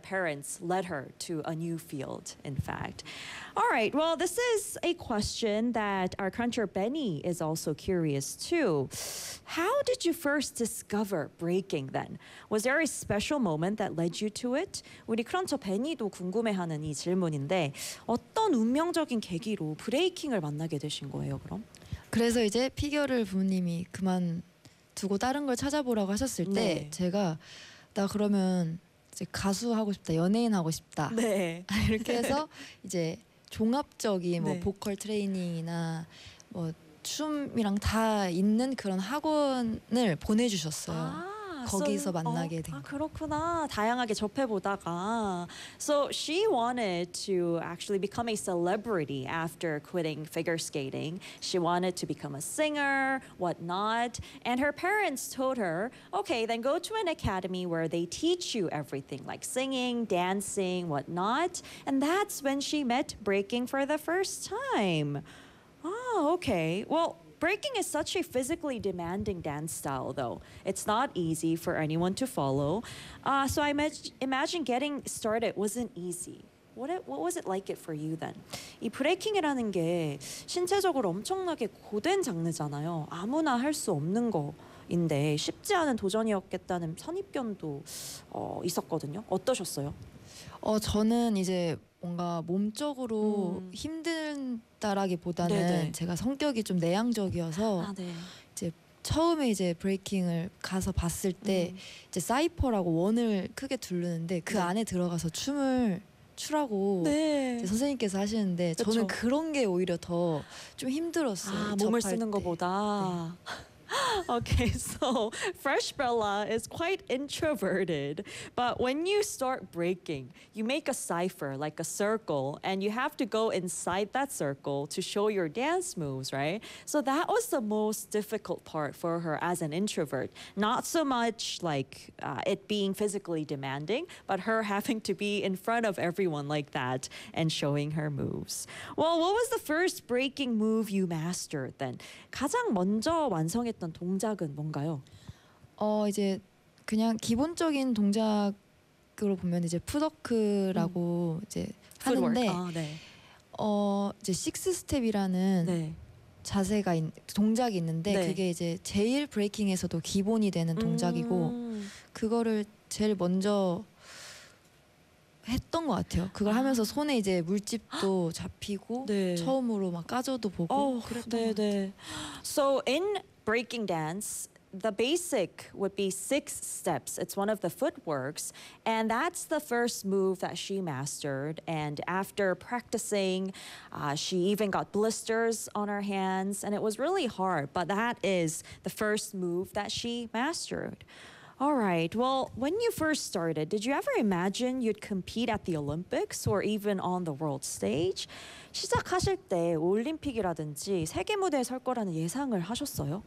parents led her to a new field, in fact. All right, well, this is a question that our cruncher Benny is also curious too. How did you first discover breaking then? Was there a special moment that led you to it? 우리 크런처 베니도 궁금해하는 이 질문인데 어떤 운명적인 계기로 브레이킹을 만나게 되신 거예요, 그럼? 그래서 이제 피겨를 부모님이 그만두고 다른 걸 찾아보라고 하셨을 때 네. 제가 나 그러면 이제 가수 하고 싶다, 연예인 하고 싶다. 네. 이렇게 해서 이제 종합적인 뭐 네. 보컬 트레이닝이나 뭐 춤이랑 다 있는 그런 학원을 보내주셨어요. 거기서 만나게 된 아, 그렇구나. 다양하게 접해보다가. So she wanted to actually become a celebrity after quitting figure skating. She wanted to become a singer, whatnot. And her parents told her, okay, then go to an academy where they teach you everything, like singing, dancing, whatnot. And that's when she met breaking for the first time. Oh, okay. Well, breaking is such a physically demanding dance style, though. It's not easy for anyone to follow. So I imagine getting started wasn't easy. What was it like it for you then? 이 브레이킹이라는 게 신체적으로 엄청나게 고된 장르잖아요. 아무나 할 수 없는 거인데 쉽지 않은 도전이었겠다는 선입견도 있었거든요. 어떠셨어요? 저는 이제 뭔가 몸적으로 힘들다라기보다는 네네. 제가 성격이 좀 내향적이어서 아, 네. 이제 처음에 이제 브레이킹을 가서 봤을 때 이제 사이퍼라고 원을 크게 두르는데 그 네. 안에 들어가서 춤을 추라고 네. 이제 선생님께서 하시는데 그쵸. 저는 그런 게 오히려 더 좀 힘들었어요. 아, 몸을 접할 쓰는 때. 것보다. Okay, so Fresh Bella is quite introverted, but when you start breaking, you make a cipher, like a circle, and you have to go inside that circle to show your dance moves, right? So that was the most difficult part for her as an introvert. Not so much like it being physically demanding, but her having to be in front of everyone like that and showing her moves. Well, what was the first breaking move you mastered then? 가장 먼저 완성했던 동작은 뭔가요? 이제 그냥 기본적인 동작으로 보면 이제 풋워크라고 이제 하는데 아, 네. 이제 식스 스텝이라는 네. 자세가 동작이 있는데 네. 그게 이제 제일 브레이킹에서도 기본이 되는 동작이고 그거를 제일 먼저 했던 것 같아요. 그걸 하면서 손에 이제 물집도 잡히고 네. 처음으로 막 까져도 보고 그랬던 것 같아요. So in breaking dance, the basic would be 6 steps. It's one of the footworks, and that's the first move that she mastered. And after practicing, she even got blisters on her hands, and it was really hard. But that is the first move that she mastered. All right. Well, when you first started, did you ever imagine you'd compete at the Olympics or even on the world stage? 시작하실 때 올림픽이라든지 세계 무대에 설 거라는 예상을 하셨어요?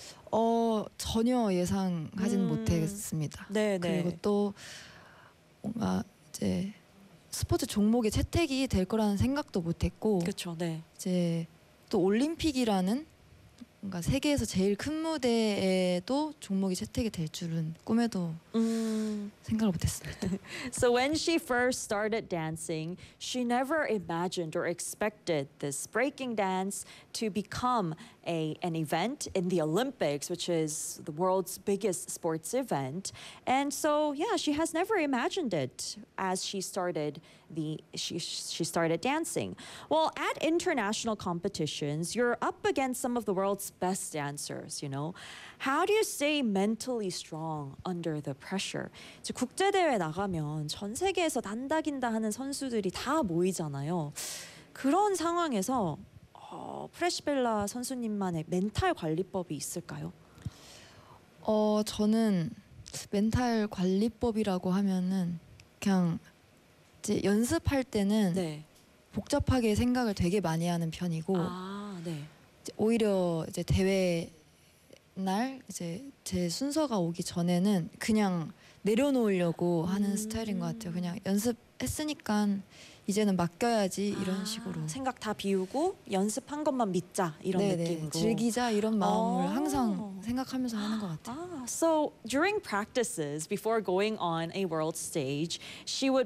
전혀 예상하진 못했습니다. 네, 네. 그리고 또 뭔가 이제 스포츠 종목에 채택이 될 거라는 생각도 못했고, 그렇죠. 네. 이제 또 올림픽이라는 뭔가 세계에서 제일 큰 무대에도 종목이 채택이 될 줄은 꿈에도 생각을 못했습니다. So when she first started dancing, she never imagined or expected this breaking dance to become an event in the Olympics, which is the world's biggest sports event. And so, yeah, she has never imagined it as she started she started dancing. Well, at international competitions, you're up against some of the world's best dancers, you know. How do you stay mentally strong under the pressure? 이제 국제 대회 나가면 전 세계에서 난다긴다 하는 선수들이 다 모이잖아요. 그런 상황에서 프레시벨라 선수님만의 멘탈 관리법이 있을까요? 저는 멘탈 관리법이라고 하면은 그냥 이제 연습할 때는 네. 복잡하게 생각을 되게 많이 하는 편이고 네. 이제 오히려 이제 대회 날 이제 제 순서가 오기 전에는 그냥 내려놓으려고 하는 스타일인 것 같아요. 그냥 연습했으니까 이제는 맡겨야지 이런 식으로 생각 다 비우고 연습한 것만 믿자 이런 느낌으로 즐기자 이런 마음을 항상 생각하면서 하는 것 같아요. So during practices before going on a world stage, she would